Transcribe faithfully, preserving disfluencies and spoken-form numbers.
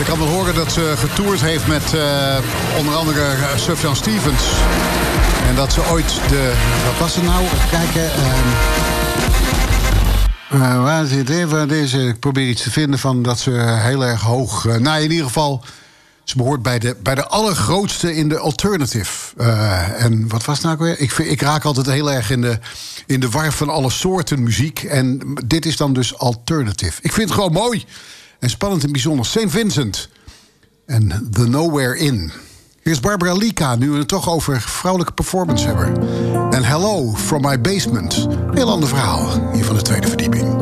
kan wel horen dat ze getoerd heeft met uh, onder andere uh, Sufjan Stevens. En dat ze ooit de... Wat was het nou? Even kijken. Uh, uh, waar zit het even? Deze, ik probeer iets te vinden van dat ze heel erg hoog... Uh, nou, in ieder geval... Ze behoort bij de, bij de allergrootste in de alternative. Uh, en wat was het nou weer? Ik, ik raak altijd heel erg in de, in de war van alle soorten muziek. En dit is dan dus alternative. Ik vind het gewoon mooi en spannend en bijzonder. Saint Vincent en The Nowhere In. Hier is Barbara Lika, nu we het toch over vrouwelijke performance hebben. En Hello from My Basement. Heel ander verhaal hier van de tweede verdieping.